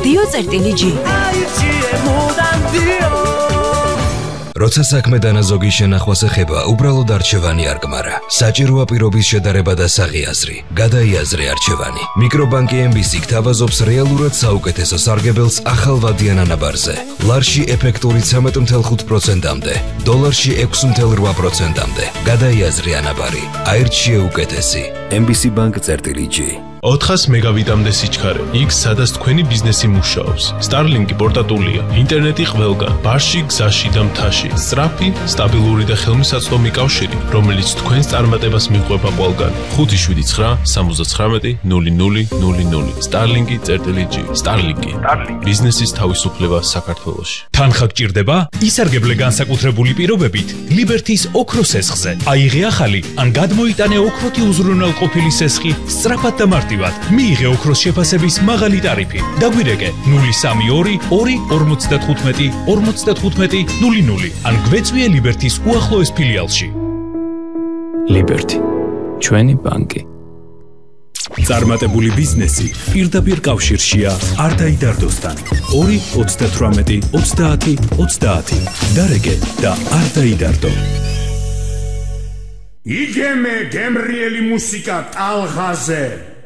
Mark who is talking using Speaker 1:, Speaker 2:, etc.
Speaker 1: dio.g.
Speaker 2: როცა საქმე დანაზოგი შენახვას ეხება, უბრალოდ არჩევანი არ გმარა. საჭიროა პირობის შედარება და საღიაზრი. გადაიაზრე არჩევანი. მიკრობანკი MBC გთავაზობს რეალურად საუკეთესო სარგებელს ახალვადიან ანაბარზე. ლარში ეფექტური 13.5%-მდე, დოლარში 6.8%-მდე. გადაიაზრე ანაბარი. აირჩიე უკეთესი. MBC Bank.g.
Speaker 3: 400 მეგავიტამდე სიჩქარე. იქ სადაც თქვენი ბიზნესი მუშაობს. Starlink პორტატულია. ინტერნეტი ყველგან, ბარში, გზაში და მთაში. სწრაფი, სტაბილური და ხელმისაწვდომი კავშირი, რომელიც თქვენს წარმატებას მიყვება ყველგან. 579-79-0000. Starlink.g. Starlink. ბიზნესის თავისუფლება საქართველოში.
Speaker 4: თანხა გჭირდება? ისარგებლე განსაკუთრებული პირობებით Liberty-ს ოქროს სესხზე. აიღე ახალი ან გადმოიტანე ოქროთი უზრუნველყოფილი სესხი სწრაფად და მარტივად. მიიღე ოქროს შეფასების მაღალი ტარიფი. დაგვირეკე 032 2 55 00 ან გვეწვიე Liberty-ს უახლოეს ფილიალში.
Speaker 5: Liberty. ჩვენი ბანკი.
Speaker 4: წარმატებული ბიზნესი პირდაპირ კავშირშია არ დაიდარდოსთან. 2-38-30-30. დარეკე და არ დაიდარდო.
Speaker 6: იგემე გემრიელი მუსიკა ტალღაზე.